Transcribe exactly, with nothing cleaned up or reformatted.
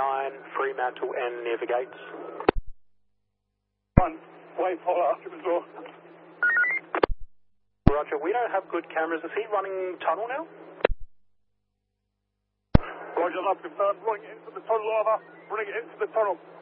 nine, Fremantle and near the gates. One, way follow after the door. Roger, we don't have good cameras. Is he running tunnel now? Roger, I've confirmed. Running it into the tunnel over. Running it into the tunnel.